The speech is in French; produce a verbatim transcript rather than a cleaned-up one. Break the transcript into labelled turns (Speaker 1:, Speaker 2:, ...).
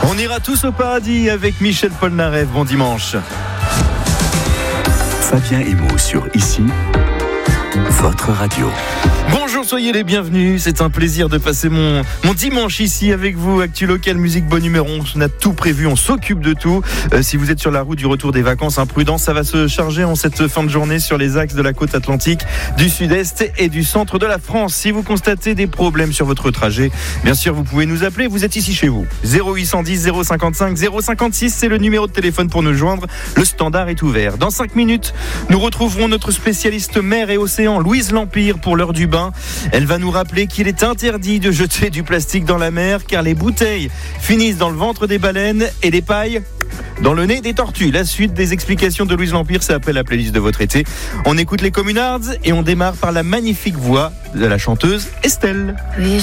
Speaker 1: On ira tous au paradis avec Michel Polnareff. Bon dimanche.
Speaker 2: Fabien Emo sur Ici, votre radio.
Speaker 1: Bonjour, soyez les bienvenus. C'est un plaisir de passer mon, mon dimanche ici avec vous. Actu local, musique, bon numéro. On a tout prévu, on s'occupe de tout. Euh, si vous êtes sur la route du retour des vacances, imprudence, ça va se charger en cette fin de journée sur les axes de la côte atlantique, du sud-est et du centre de la France. Si vous constatez des problèmes sur votre trajet, bien sûr, vous pouvez nous appeler. Vous êtes ici chez vous. zéro huit cent dix zéro cinquante-cinq zéro cinquante-six, c'est le numéro de téléphone pour nous joindre. Le standard est ouvert. Dans cinq minutes, nous retrouverons notre spécialiste mer et océan, Louise Lampire, pour l'heure du bain. Elle va nous rappeler qu'il est interdit de jeter du plastique dans la mer car les bouteilles finissent dans le ventre des baleines et les pailles dans le nez des tortues. La suite des explications de Louise Lampire, c'est après la playlist de votre été. On écoute les Communards et on démarre par la magnifique voix de la chanteuse Estelle.
Speaker 3: Oui.